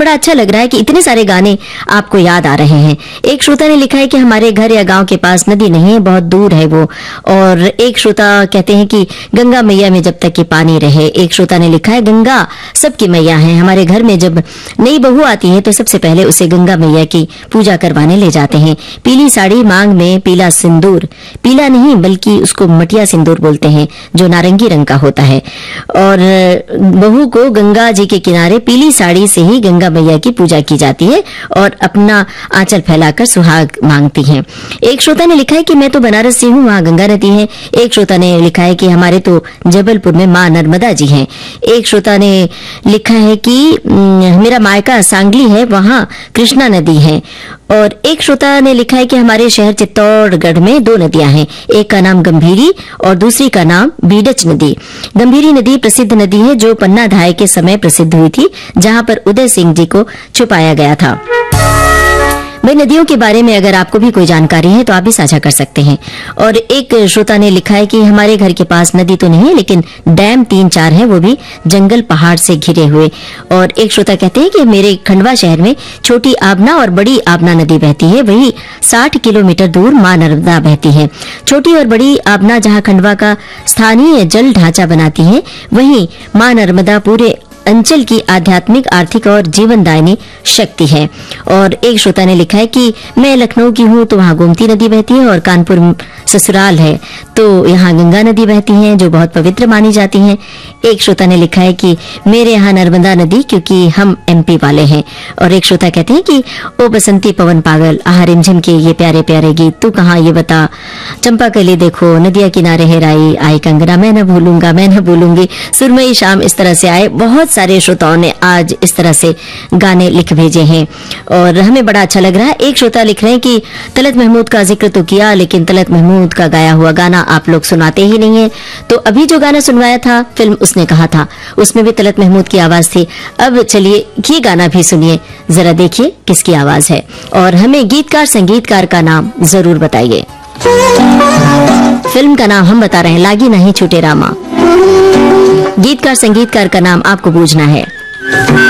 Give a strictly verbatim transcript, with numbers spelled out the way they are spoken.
बड़ा अच्छा लग रहा है कि इतने सारे गाने आपको याद आ रहे हैं। एक श्रोता ने लिखा है कि हमारे घर या गांव के पास नदी नहीं है, बहुत दूर है वो। और एक श्रोता कहते हैं कि गंगा मैया में जब तक कि पानी रहे। एक श्रोता ने लिखा है गंगा सबकी मैया है, हमारे घर में जब नई बहू आती है तो सबसे पहले उसे गंगा मैया की पूजा करवाने ले जाते हैं। पीली साड़ी, मांग में पीला सिंदूर, पीला नहीं बल्कि उसको मटिया सिंदूर बोलते हैं, जो नारंगी रंग का होता है। और बहू को गंगा जी के किनारे पीली साड़ी से ही गंगा मैया की पूजा की जाती है और अपना आंचल फैलाकर सुहाग मांगती हैं। एक श्रोता ने लिखा है कि मैं तो बनारस से हूँ, वहाँ गंगा नदी है। एक श्रोता ने लिखा है कि हमारे तो जबलपुर में माँ नर्मदा जी हैं। एक श्रोता ने लिखा है कि मेरा मायका सांगली है, वहाँ कृष्णा नदी है। और एक श्रोता ने लिखा है कि हमारे शहर चित्तौड़गढ़ में दो नदियां हैं, एक का नाम गंभीरी और दूसरी का नाम बीडच नदी। गंभीरी नदी प्रसिद्ध नदी है जो पन्ना धाय के समय प्रसिद्ध हुई थी, जहां पर उदय सिंह जी को छुपाया गया था। भाई नदियों के बारे में अगर आपको भी कोई जानकारी है तो आप भी साझा कर सकते हैं। और एक श्रोता ने लिखा है कि हमारे घर के पास नदी तो नहीं है लेकिन डैम तीन चार है, वो भी जंगल पहाड़ से घिरे हुए। और एक श्रोता कहते हैं कि मेरे खंडवा शहर में छोटी आबना और बड़ी आबना नदी बहती है, वही साठ किलोमीटर दूर मां नर्मदा बहती है। छोटी और बड़ी आबना जहां खंडवा का स्थानीय जल ढांचा बनाती है, वहीं मां नर्मदा पूरे अंचल की आध्यात्मिक, आर्थिक और जीवनदायिनी शक्ति है। और एक श्रोता ने लिखा है कि मैं लखनऊ की हूँ तो वहाँ गोमती नदी बहती है और कानपुर ससुराल है तो यहाँ गंगा नदी बहती है जो बहुत पवित्र मानी जाती हैं। एक श्रोता ने लिखा है कि मेरे यहाँ नर्मदा नदी क्योंकि हम एमपी वाले हैं। और एक श्रोता कहते हैं कि ओ बसंती पवन पागल, आहा रिमझिम के ये प्यारे प्यारे गीत, तू कहाँ ये बता, चंपा कली देखो, नदिया किनारे हेराई, आई कंगना, मैं न भूलूंगा मैं न भूलूंगी, सुरमई शाम, इस तरह से आए। बहुत सारे श्रोताओं ने आज इस तरह से गाने लिख भेजे हैं और हमें बड़ा अच्छा लग रहा है। एक श्रोता लिख रहे हैं कि तलत महमूद का जिक्र तो किया लेकिन तलत महमूद का गाया हुआ गाना आप लोग सुनाते ही नहीं है। तो अभी जो गाना सुनवाया था फिल्म उसने कहा था, उसमें भी तलत महमूद की आवाज थी। अब चलिए ये गाना भी सुनिए, जरा देखिए किसकी आवाज है और हमें गीतकार संगीतकार का नाम जरूर बताइए। फिल्म का नाम हम बता रहे हैं, लागी नहीं छूटे रामा। गीतकार संगीतकार का नाम आपको बूझना है।